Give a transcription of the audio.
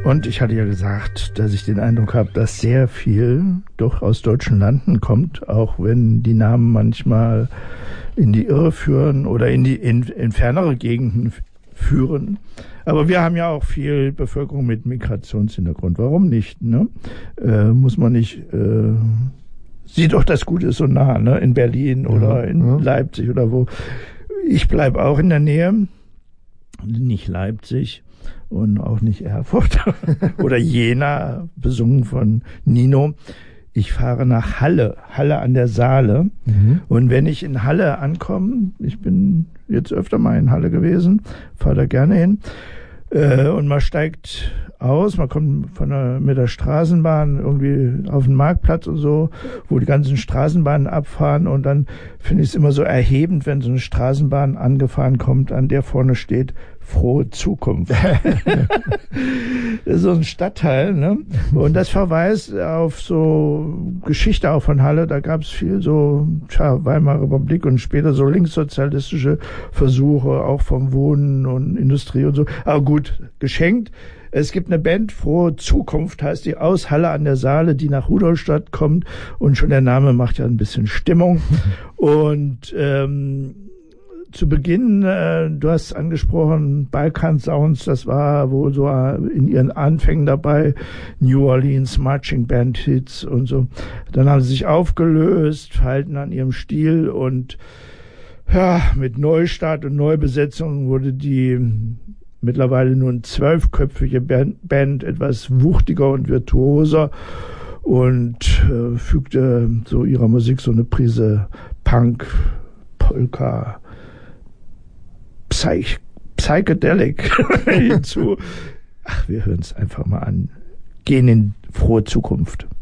Und ich hatte ja gesagt, dass ich den Eindruck habe, dass sehr viel doch aus deutschen Landen kommt, auch wenn die Namen manchmal in die Irre führen oder in fernere Gegenden führen. Aber wir haben ja auch viel Bevölkerung mit Migrationshintergrund. Warum nicht? Ne? Muss man nicht... Sieh doch, das Gute ist so nah, ne? In Berlin oder in Leipzig oder wo. Ich bleibe auch in der Nähe. Nicht Leipzig und auch nicht Erfurt oder Jena, besungen von Nino. Ich fahre nach Halle an der Saale. Und wenn ich in Halle ankomme, ich bin jetzt öfter mal in Halle gewesen, fahre da gerne hin, und man steigt aus, man kommt mit der Straßenbahn irgendwie auf den Marktplatz und so, wo die ganzen Straßenbahnen abfahren, und dann finde ich es immer so erhebend, wenn so eine Straßenbahn angefahren kommt, an der vorne steht Frohe Zukunft. Das ist so ein Stadtteil, ne? Und das verweist auf so Geschichte auch von Halle. Da gab es viel so Weimarer Republik und später so linkssozialistische Versuche, auch vom Wohnen und Industrie und so. Aber gut, geschenkt. Es gibt eine Band, Frohe Zukunft heißt die, aus Halle an der Saale, die nach Rudolstadt kommt, und schon der Name macht ja ein bisschen Stimmung. Und zu Beginn, du hast angesprochen, Balkan Sounds, das war wohl so in ihren Anfängen dabei, New Orleans Marching Band Hits und so. Dann haben sie sich aufgelöst, halten an ihrem Stil, und ja, mit Neustart und Neubesetzung wurde die mittlerweile nun 12-köpfige Band etwas wuchtiger und virtuoser und fügte so ihrer Musik so eine Prise Punk, Polka, Psychedelic hinzu. Ach, wir hören es einfach mal an. Gehen in frohe Zukunft.